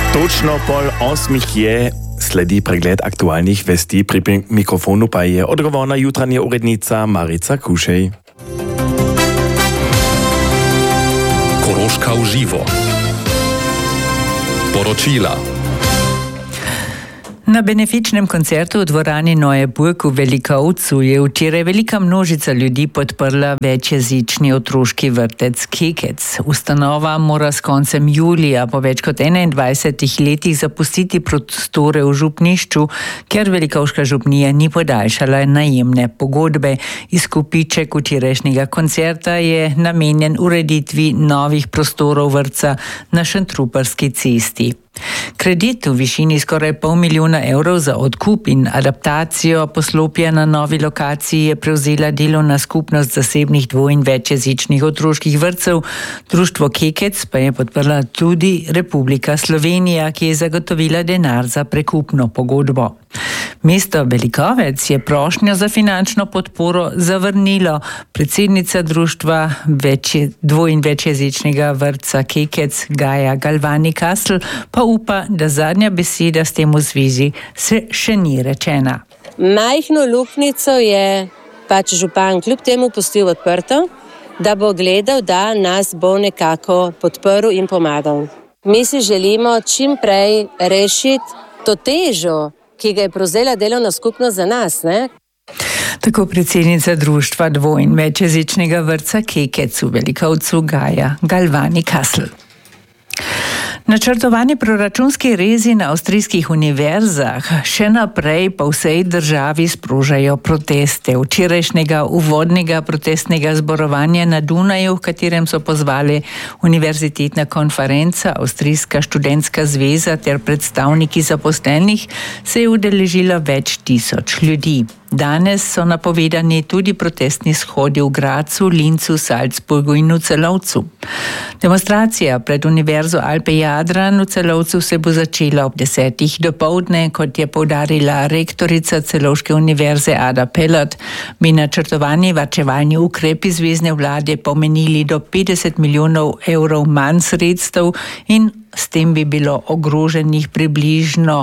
Točno pol 8 je, sledi pregled aktualnih vesti, pri mikrofonu pa je odgovorna jutranja urednica Marica Kušej. Koroška v živo. Poročila. Na benefičnem koncertu v dvorani Neue Burg v Velikovcu je včeraj velika množica ljudi podprla večjezični otroški vrtec Kekec. Ustanova mora s koncem julija po več kot 21 letih zapustiti prostore v župnišču, ker Velikovška župnija ni podaljšala najemne pogodbe. Izkupiček včerajšnjega koncerta je namenjen ureditvi novih prostorov vrtca na Šentrupertski cesti. Kredit v višini skoraj $500 000 za odkup in adaptacijo poslopja na novi lokaciji je prevzela delovna skupnost zasebnih dvo- in večjezičnih otroških vrtcev. Društvo Kekec pa je podprla tudi Republika Slovenija, ki je zagotovila denar za prekupno pogodbo. Mesto Velikovec je prošnjo za finančno podporo zavrnilo. Predsednica društva dvo- in večjezičnega vrtca Kekec Gaja Galvani-Kasl pa upa, da zadnja beseda s tem v zvezi se še ni rečena. Majhno luknjico je pač župan kljub temu pustil odprto, da bo gledal, da nas bo nekako podprl in pomagal. Mi si želimo čim prej rešiti to težo, ki ga je prevzela delovna skupnost za nas, ne? Tako predsednica društva dvo- in večjezičnega vrtca Kekec v Velikovcu Gaja Galvani-Kasl. Načrtovani proračunski rezi na avstrijskih univerzah še naprej po vsej državi sprožajo proteste. Včerajšnjega uvodnega protestnega zborovanja na Dunaju, v katerem so pozvali univerzitetna konferenca, Avstrijska študentska zveza ter predstavniki zaposlenih, se je udeležilo več tisoč ljudi. Danes so napovedani tudi protestni shodi v Gracu, Linzu, Salzburgu in v Celovcu. Demonstracija pred Univerzo Alpe-Jadran v Celovcu se bo začela ob 10 dopoldne, kot je poudarila rektorica Celovške univerze Ada Pelot. Bi načrtovani varčevalni ukrepi zvezne vlade pomenili do 50 milijonov evrov manj sredstev in s tem bi bilo ogroženih približno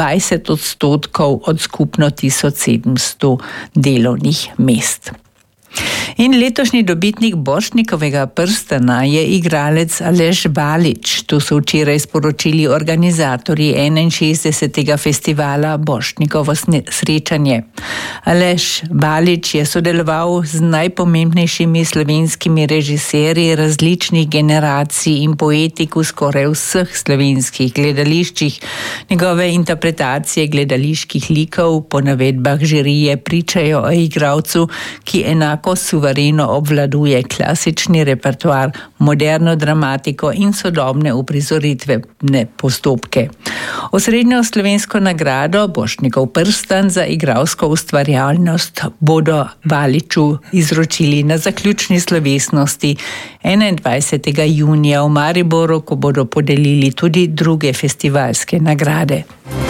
20% od skupno 1700 delovnih mest. In letošnji dobitnik Borštnikovega prstana je igralec Aleš Balič. To so včeraj sporočili organizatorji 61. festivala Borštnikovo srečanje. Aleš Balič je sodeloval z najpomembnejšimi slovenskimi režiserji različnih generacij in poetik v skoraj vseh slovenskih gledališčih. Njegove interpretacije gledaliških likov po navedbah žirije pričajo o igralcu, ki enako suvereno obvladuje klasični repertoar, moderno dramatiko in sodobne uprizoritvene postopke. Osrednjo slovensko nagrado Borštnikov prstan za igralsko ustvarjalnost bodo Baliču izročili na zaključni slovesnosti 21. junija v Mariboru, ko bodo podelili tudi druge festivalske nagrade.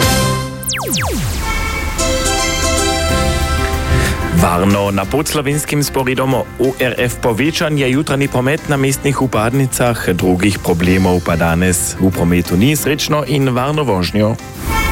Varno na podslovenskim sporedom ORF povečan je jutranji promet na mestnih upadnicah, drugih problemov pa danes v prometu ni, srečno in varno vožnjo.